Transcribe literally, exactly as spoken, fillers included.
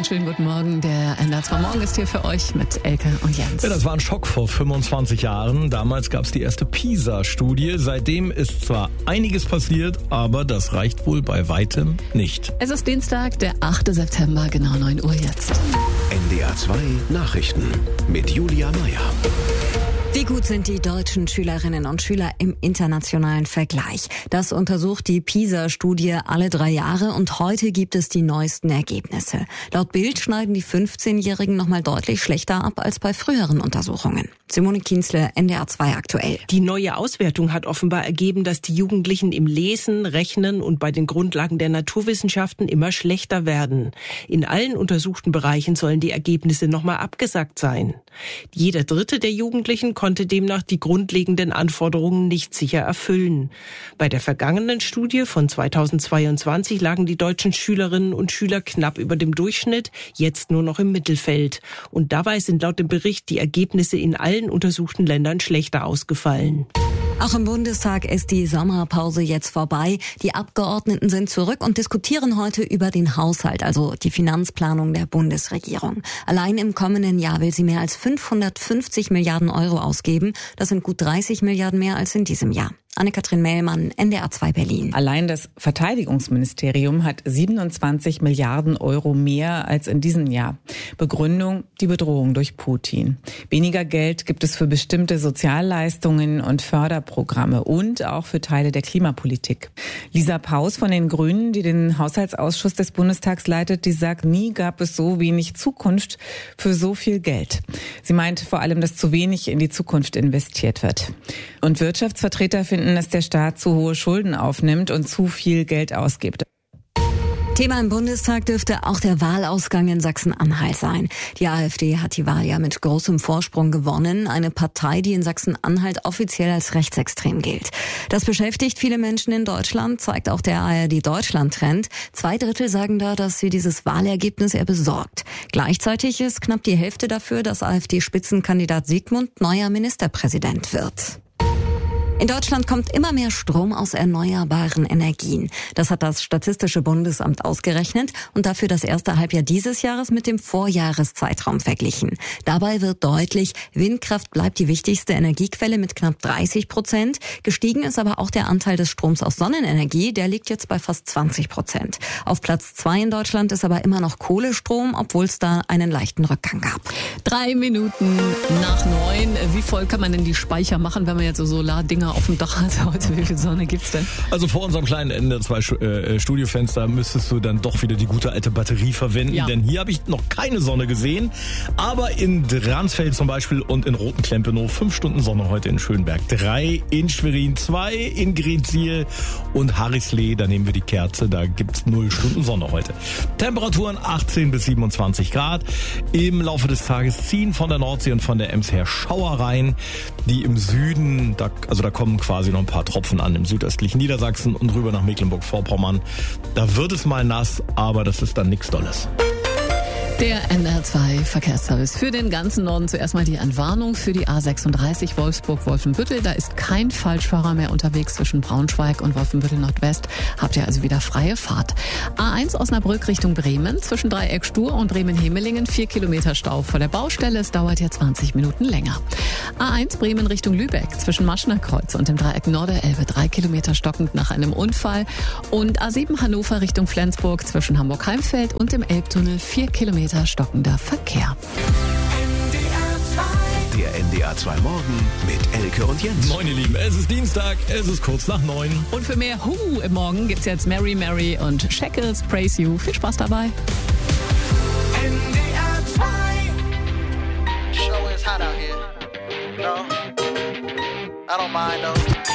schönen guten Morgen. Der N D R zwei Morgen ist hier für euch mit Elke und Jens. Ja, das war ein Schock vor fünfundzwanzig Jahren. Damals gab es die erste PISA-Studie. Seitdem ist zwar einiges passiert, aber das reicht wohl bei weitem nicht. Es ist Dienstag, der achte September, genau neun Uhr jetzt. N D R zwei Nachrichten mit Julia Meyer. Wie gut sind die deutschen Schülerinnen und Schüler im internationalen Vergleich? Das untersucht die PISA-Studie alle drei Jahre und heute gibt es die neuesten Ergebnisse. Laut Bild schneiden die fünfzehnjährigen nochmal deutlich schlechter ab als bei früheren Untersuchungen. Simone Kienzle, N D R zwei aktuell. Die neue Auswertung hat offenbar ergeben, dass die Jugendlichen im Lesen, Rechnen und bei den Grundlagen der Naturwissenschaften immer schlechter werden. In allen untersuchten Bereichen sollen die Ergebnisse nochmal abgesackt sein. Jeder Dritte der Jugendlichen konnte demnach die grundlegenden Anforderungen nicht sicher erfüllen. Bei der vergangenen Studie von zweitausendzweiundzwanzig lagen die deutschen Schülerinnen und Schüler knapp über dem Durchschnitt, jetzt nur noch im Mittelfeld. Und dabei sind laut dem Bericht die Ergebnisse in allen untersuchten Ländern schlechter ausgefallen. Auch im Bundestag ist die Sommerpause jetzt vorbei. Die Abgeordneten sind zurück und diskutieren heute über den Haushalt, also die Finanzplanung der Bundesregierung. Allein im kommenden Jahr will sie mehr als fünfhundertfünfzig Milliarden Euro ausgeben. Das sind gut dreißig Milliarden mehr als in diesem Jahr. Anne-Kathrin Mellmann, N D R zwei Berlin. Allein das Verteidigungsministerium hat siebenundzwanzig Milliarden Euro mehr als in diesem Jahr. Begründung, die Bedrohung durch Putin. Weniger Geld gibt es für bestimmte Sozialleistungen und Förderprogramme und auch für Teile der Klimapolitik. Lisa Paus von den Grünen, die den Haushaltsausschuss des Bundestags leitet, die sagt, nie gab es so wenig Zukunft für so viel Geld. Sie meint vor allem, dass zu wenig in die Zukunft investiert wird. Und Wirtschaftsvertreter finden, dass der Staat zu hohe Schulden aufnimmt und zu viel Geld ausgibt. Thema im Bundestag dürfte auch der Wahlausgang in Sachsen-Anhalt sein. Die AfD hat die Wahl ja mit großem Vorsprung gewonnen. Eine Partei, die in Sachsen-Anhalt offiziell als rechtsextrem gilt. Das beschäftigt viele Menschen in Deutschland, zeigt auch der A R D-Deutschland-Trend. Zwei Drittel sagen da, dass sie dieses Wahlergebnis eher besorgt. Gleichzeitig ist knapp die Hälfte dafür, dass AfD-Spitzenkandidat Sigmund neuer Ministerpräsident wird. In Deutschland kommt immer mehr Strom aus erneuerbaren Energien. Das hat das Statistische Bundesamt ausgerechnet und dafür das erste Halbjahr dieses Jahres mit dem Vorjahreszeitraum verglichen. Dabei wird deutlich, Windkraft bleibt die wichtigste Energiequelle mit knapp dreißig Prozent. Gestiegen ist aber auch der Anteil des Stroms aus Sonnenenergie, der liegt jetzt bei fast zwanzig Prozent. Auf Platz zwei in Deutschland ist aber immer noch Kohlestrom, obwohl es da einen leichten Rückgang gab. Drei Minuten nach neun. Wie voll kann man denn die Speicher machen, wenn man jetzt so Solardinger auf dem Dach hat heute? Wie viel Sonne gibt's denn? Also vor unserem kleinen N D R zwei äh, Studiofenster müsstest du dann doch wieder die gute alte Batterie verwenden, ja. Denn hier habe ich noch keine Sonne gesehen, aber in Dransfeld zum Beispiel und in Rotenklemperow fünf Stunden Sonne heute in Schönberg, drei in Schwerin, zwei in Grenzsiel und Harrislee, da nehmen wir die Kerze, da gibt's null Stunden Sonne heute. Temperaturen achtzehn bis siebenundzwanzig Grad. Im Laufe des Tages ziehen von der Nordsee und von der Ems her Schauer rein, die im Süden, da, also da kommen quasi noch ein paar Tropfen an im südöstlichen Niedersachsen und rüber nach Mecklenburg-Vorpommern. Da wird es mal nass, aber das ist dann nichts Dolles. Der N D R zwei Verkehrsservice für den ganzen Norden. Zuerst mal die Entwarnung für die A sechsunddreißig Wolfsburg-Wolfenbüttel. Da ist kein Falschfahrer mehr unterwegs zwischen Braunschweig und Wolfenbüttel Nordwest. Habt ihr also wieder freie Fahrt. A eins Osnabrück Richtung Bremen. Zwischen Dreieck Stur und Bremen-Hemelingen vier Kilometer Stau vor der Baustelle. Es dauert ja zwanzig Minuten länger. A eins Bremen Richtung Lübeck. Zwischen Maschner Kreuz und dem Dreieck Norderelbe drei Kilometer stockend nach einem Unfall. Und A sieben Hannover Richtung Flensburg. Zwischen Hamburg-Heimfeld und dem Elbtunnel vier Kilometer stockender Verkehr. Der N D R zwei Morgen mit Elke und Jens. Moin ihr Lieben, es ist Dienstag, es ist kurz nach neun. Und für mehr Hu im Morgen gibt's jetzt Mary Mary und Shackles Praise You. Viel Spaß dabei. N D R zwei. Show is hot out here. No, I don't mind though.